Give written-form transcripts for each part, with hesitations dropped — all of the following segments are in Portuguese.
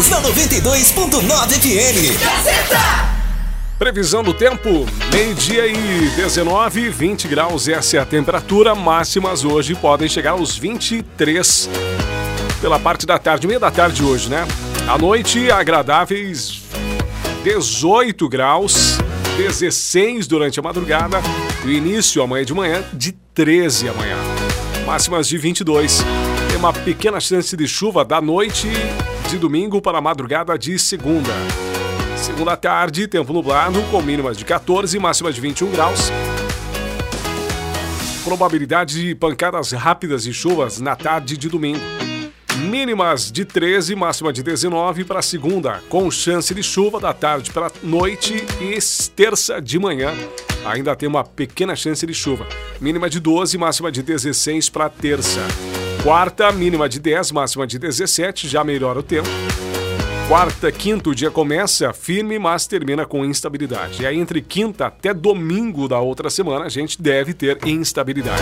Unidos na 92.9 FM. Gazeta! Previsão do tempo, meio-dia e 19, 20 graus, essa é a temperatura. Máximas hoje podem chegar aos 23 pela parte da tarde, meia da tarde hoje, né? À noite, agradáveis 18 graus, 16 durante a madrugada. O início amanhã de manhã de 13 amanhã. Máximas de 22. Tem uma pequena chance de chuva da noite de domingo para a madrugada de segunda. Segunda à tarde, tempo nublado, com mínimas de 14, máximas de 21 graus. Probabilidade de pancadas rápidas e chuvas na tarde de domingo. Mínimas de 13, máxima de 19 para segunda, com chance de chuva da tarde para noite e terça de manhã. Ainda tem uma pequena chance de chuva. Mínima de 12, máxima de 16 para terça. Quarta, mínima de 10, máxima de 17, já melhora o tempo. Quarta, quinta, o dia começa firme, mas termina com instabilidade. E aí, entre quinta até domingo da outra semana, a gente deve ter instabilidade.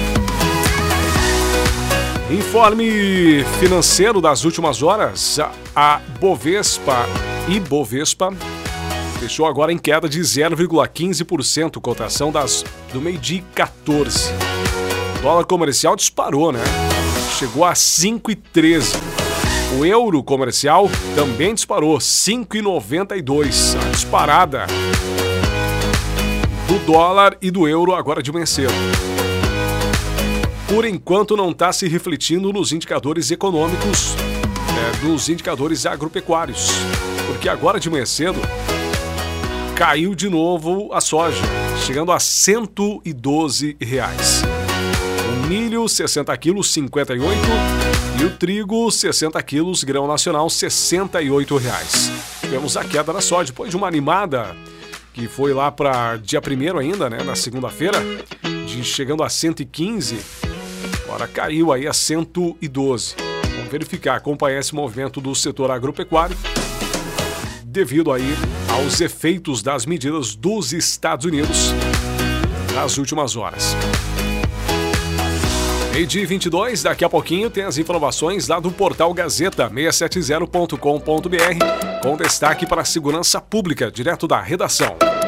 Informe financeiro das últimas horas, a Ibovespa fechou agora em queda de 0,15%, cotação do meio-dia e 14. O dólar comercial disparou, né? Chegou a 5,13. O euro comercial também disparou, 5,92. A disparada do dólar e do euro agora de manhã cedo. Por enquanto não está se refletindo nos indicadores econômicos, nos indicadores agropecuários. Porque agora de manhã cedo caiu de novo a soja, chegando a R$112. O milho, 60 quilos, 58. E o trigo, 60 quilos, grão nacional, R$68. Tivemos a queda da soja, depois de uma animada que foi lá para dia 1º ainda, né, na segunda-feira, chegando a 115, agora caiu aí a 112. Vamos verificar, acompanhar esse movimento do setor agropecuário, devido aí aos efeitos das medidas dos Estados Unidos nas últimas horas. Meio-dia 22, daqui a pouquinho tem as informações lá do portal Gazeta 670.com.br, com destaque para a segurança pública, direto da redação.